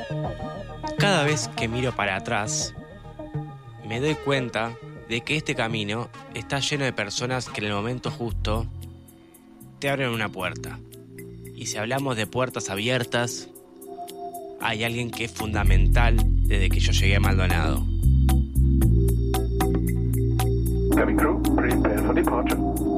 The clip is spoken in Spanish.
Cada vez que miro para atrás, me doy cuenta de que este camino está lleno de personas que en el momento justo te abren una puerta. Y si hablamos de puertas abiertas, hay alguien que es fundamental desde que yo llegué a Maldonado. Cabin crew, prepare for departure.